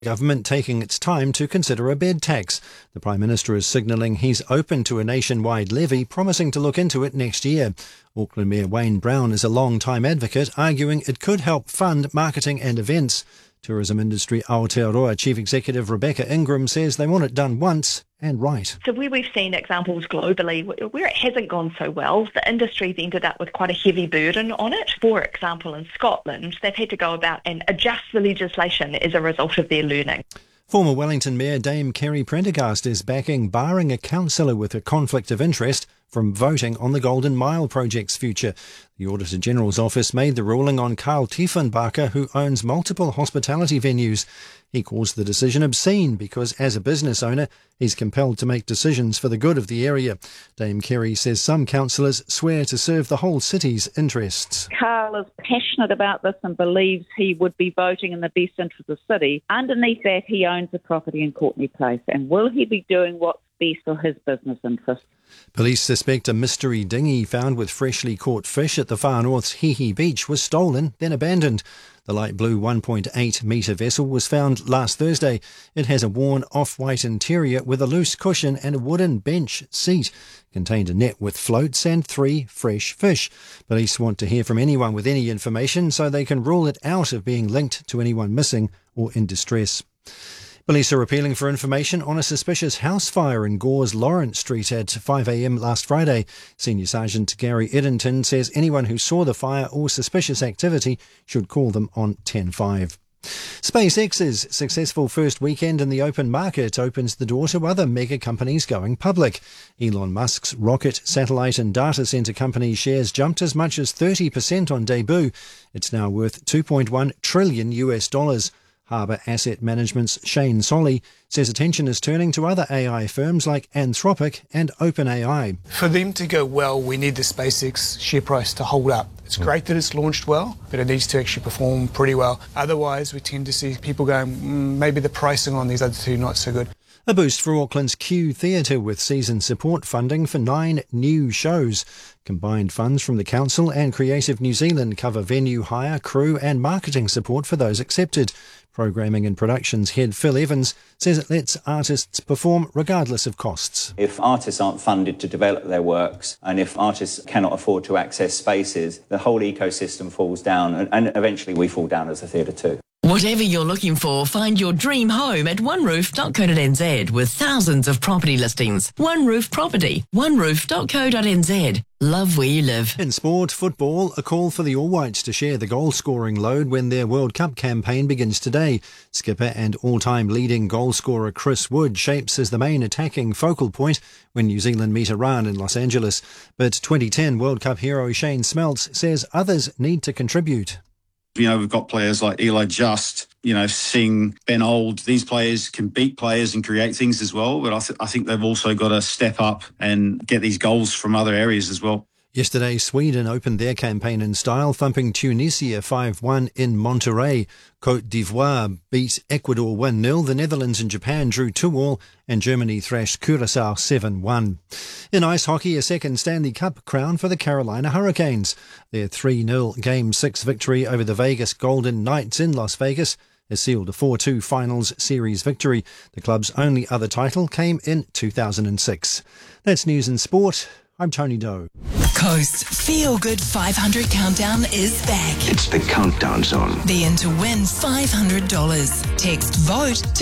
Government taking its time to consider a bed tax. The Prime Minister is signalling he's open to a nationwide levy, promising to look into it next year. Auckland Mayor Wayne Brown is a long-time advocate, arguing it could help fund marketing and events. Tourism industry Aotearoa Chief Executive Rebecca Ingram says they want it done once and right. So where we've seen examples globally where it hasn't gone so well, the industry's ended up with quite a heavy burden on it. For example, in Scotland, they've had to go about and adjust the legislation as a result of their learning. Former Wellington Mayor Dame Kerry Prendergast is barring a councillor with a conflict of interest from voting on the Golden Mile project's future. The Auditor General's office made the ruling on Carl Tiefenbacher, who owns multiple hospitality venues. He calls the decision obscene because, as a business owner, he's compelled to make decisions for the good of the area. Dame Kerry says some councillors swear to serve the whole city's interests. Carl is passionate about this and believes he would be voting in the best interest of the city. Underneath that, he owns a property in Courtney Place. And will he be doing what's best for his business interests? Police suspect a mystery dinghy found with freshly caught fish at the far north's Hihi Beach was stolen, then abandoned. The light blue 1.8 metre vessel was found last Thursday. It has a worn off-white interior with a loose cushion and a wooden bench seat. Contained a net with floats and 3 fresh fish. Police want to hear from anyone with any information so they can rule it out of being linked to anyone missing or in distress. Police are appealing for information on a suspicious house fire in Gore's Lawrence Street at 5 a.m. last Friday. Senior Sergeant Gary Eddington says anyone who saw the fire or suspicious activity should call them on 105. SpaceX's successful first weekend in the open market opens the door to other mega companies going public. Elon Musk's rocket, satellite and data centre company shares jumped as much as 30% on debut. It's now worth $2.1 trillion. Harbour Asset Management's Shane Solly says attention is turning to other AI firms like Anthropic and OpenAI. For them to go well, we need the SpaceX share price to hold up. It's great that it's launched well, but it needs to actually perform pretty well. Otherwise, we tend to see people going, maybe the pricing on these other two not so good. A boost for Auckland's Q Theatre with season support funding for 9 new shows. Combined funds from the Council and Creative New Zealand cover venue hire, crew and marketing support for those accepted. Programming and Productions head Phil Evans says it lets artists perform regardless of costs. If artists aren't funded to develop their works and if artists cannot afford to access spaces, the whole ecosystem falls down and eventually we fall down as a theatre too. Whatever you're looking for, find your dream home at oneroof.co.nz with thousands of property listings. One Roof Property, oneroof.co.nz. Love where you live. In sport, football, a call for the All Whites to share the goal-scoring load when their World Cup campaign begins today. Skipper and all-time leading goal-scorer Chris Wood shapes as the main attacking focal point when New Zealand meet Iran in Los Angeles. But 2010 World Cup hero Shane Smeltz says others need to contribute. You know, we've got players like Eli Just, Singh, Ben Old. These players can beat players and create things as well. But I think they've also got to step up and get these goals from other areas as well. Yesterday, Sweden opened their campaign in style, thumping Tunisia 5-1 in Monterrey. Côte d'Ivoire beat Ecuador 1-0. The Netherlands and Japan drew 2-2, and Germany thrashed Curaçao 7-1. In ice hockey, a second Stanley Cup crown for the Carolina Hurricanes. Their 3-0 Game 6 victory over the Vegas Golden Knights in Las Vegas has sealed a 4-2 finals series victory. The club's only other title came in 2006. That's news and sport. I'm Tony Doe. Coast's Feel Good 500 Countdown is back. It's the Countdown Zone. Be in to win $500. Text VOTE to